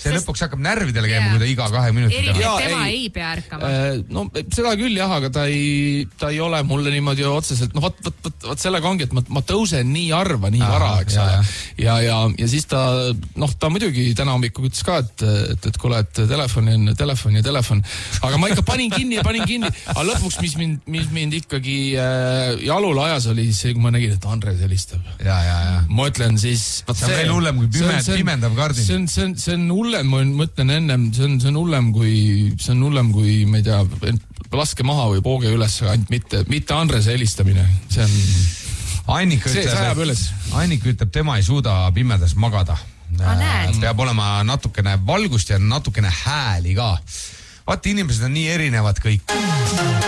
see lõpuks hakkab närvidele käima, kui ta iga 2 minuti eriti, et tema ei pea ärkama. No seda küll jah, aga ta ei ole mulle niimoodi otseselt, no võt sellega ongi, et ma tõusen nii harva, nii vara, eks ole. Ja siis ta muidugi täna hommikul ütles ka, et kuule, et telefon. Aga ma ikka panin kinni. Aga lõpuks, mis mind ikkagi jalule ajas oli see, kui ma nägin, et Andres helistab. Ma ütlen siis... See on veel hullem kui pimendav kardin. See on hullem, ma mõtlen ennem, see on hullem kui, ma ei tea, laske maha või pooge üles, mitte Andrese helistamine. See on... Annika ütleb, tema ei suuda pimedas magada. Peab olema natukene valgust ja natukene hääli ka. Vaata, inimesed on nii erinevad kõik.